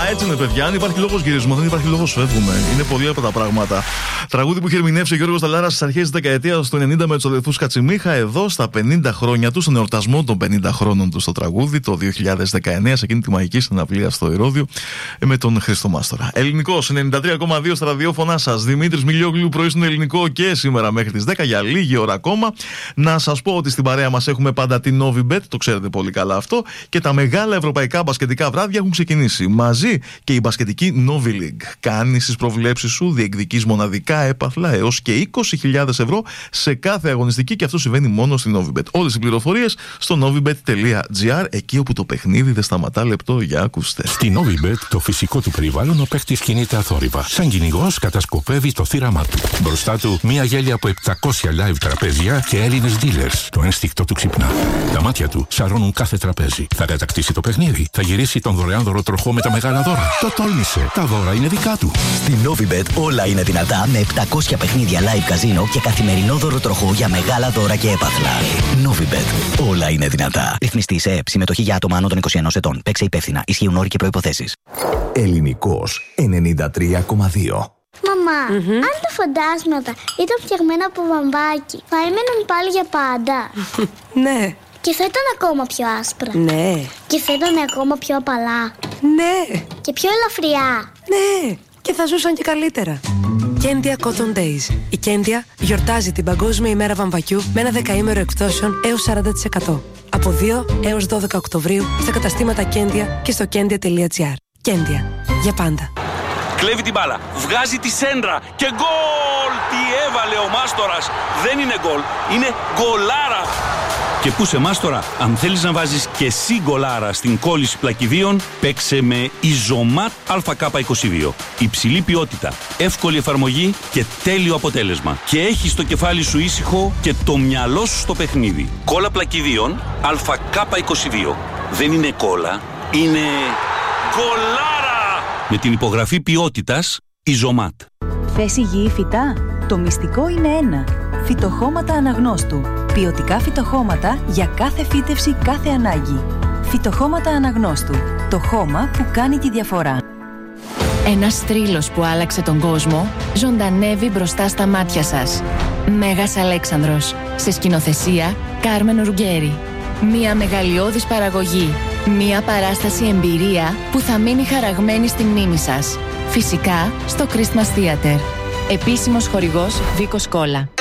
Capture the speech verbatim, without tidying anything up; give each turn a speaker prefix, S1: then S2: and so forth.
S1: έτσι είναι, παιδιά. Αν υπάρχει λόγος γυρίσμα, δεν υπάρχει λόγος φεύγουμε. Είναι πολύ από τα πράγματα. Τραγούδι που είχε ερμηνεύσει ο Γιώργος Σταλάρας στις αρχές της δεκαετίας του ενενήντα με τους αδελφούς Κατσιμίχα, εδώ στα πενήντα χρόνια του, στον εορτασμό των πενήντα χρόνων του στο τραγούδι, το δύο χιλιάδες δεκαεννέα, σε εκείνη τη μαγική συναυλία στο Ηρώδειο, με τον Χρήστο Μάστορα. Ελληνικός ενενήντα τρία κόμμα δύο στα ραδιόφωνά σας. Δημήτρης Μιλιόγλου, πρωί στον Ελληνικό και σήμερα μέχρι τις δέκα για λίγη ώρα ακόμα. Να σας πω ότι στην παρέα μας έχουμε πάντα την Novibet, το ξέρετε πολύ καλά αυτό, και τα μεγάλα ευρωπαϊκά μπασκετικά βράδια έχουν ξεκινήσει. Μαζί και η μπασκετική Novi League. Κάνεις τις προβλέψεις σου, διεκδικείς μοναδικά έπαθλα έως και είκοσι χιλιάδες ευρώ σε κάθε αγωνιστική, και αυτό συμβαίνει μόνο στην Novibet. Όλες οι πληροφορίες στο novibet τελεία gr, εκεί όπου το παιχνίδι δεν σταματά λεπτό. Για ακούστε.
S2: Στη Novibet το φυσικό του περιβάλλον ο παίχτης κινείται αθόρυβα. Σαν κυνηγός κατασκοπεύει το θύραμά του. Μπροστά του μια γέλια από επτακόσια live τραπέζια και Έλληνες dealers. Το ένστικτο του ξυπνά. Τα μάτια του σαρώνουν κάθε τραπέζι. Θα κατακτήσει το παιχνίδι. Θα γυρίσει τον δωρεάν δωροτροχό με τα μεγάλα δώρα. Το τόλμησε. Τα δώρα είναι δικά του.
S3: Στη Novibet όλα είναι δυνατά, με επτακόσια παιχνίδια live καζίνο και καθημερινό δωροτροχό για μεγάλα δώρα και έπαθλα. Novibet. Όλα είναι δυνατά. Ρυθμιστή σε ΕΕΠ. Συμμετοχή για άτομα άνω των είκοσι ενός ετών. Παίξε υπεύθυνα. Ισχύουν όροι και προϋποθέσεις.
S4: Ελληνικός ενενήντα τρία κόμμα δύο.
S5: Μαμά, mm-hmm. αν τα φαντάσματα ήταν φτιαγμένα από βαμβάκι, θα έμεναν πάλι για πάντα?
S6: Ναι.
S5: Και θα ήταν ακόμα πιο άσπρα?
S6: Ναι.
S5: Και θα ήταν ακόμα πιο απαλά?
S6: Ναι.
S5: Και πιο ελαφριά?
S6: Ναι. Και θα ζούσαν και καλύτερα. Κέντια Cotton Days. Η Κέντια γιορτάζει την Παγκόσμια ημέρα βαμβακιού με ένα δεκαήμερο εκπτώσεων έως σαράντα τοις εκατό. Από δύο έως δώδεκα Οκτωβρίου στα καταστήματα Κέντια και στο κέντια τελεία gr. Κέντια. Για πάντα.
S7: Κλέβει την μπάλα, βγάζει τη σέντρα και γκολ! Τι έβαλε ο Μάστορας! Δεν είναι γκολ, είναι γκολάρα! Και πού σε Μάστορα, αν θέλεις να βάζεις και εσύ γκολάρα στην κόλληση πλακιδίων, παίξε με Ιζωμάτ Α Κ είκοσι δύο. Υψηλή ποιότητα, εύκολη εφαρμογή και τέλειο αποτέλεσμα. Και έχεις το κεφάλι σου ήσυχο και το μυαλό σου στο παιχνίδι. Κόλλα πλακιδίων Α Κ είκοσι δύο. Δεν είναι κόλλα, είναι γκολάρα! Με την υπογραφή ποιότητας Ιζωμάτ.
S8: Θες υγιή φυτά? Το μυστικό είναι ένα. Φυτοχώματα Αναγνώστου. Ποιοτικά φυτοχώματα για κάθε φύτευση, κάθε ανάγκη. Φυτοχώματα Αναγνώστου. Το χώμα που κάνει τη διαφορά.
S9: Ένας θρύλος που άλλαξε τον κόσμο ζωντανεύει μπροστά στα μάτια σας. Μέγας Αλέξανδρος. Σε σκηνοθεσία Κάρμεν Ουργκέρι. Μια μεγαλειώδης παραγωγή. Μια παράσταση εμπειρία που θα μείνει χαραγμένη στη μνήμη σας. Φυσικά στο Christmas Theater. Επίσημος χορηγός Βίκος Κόλλα.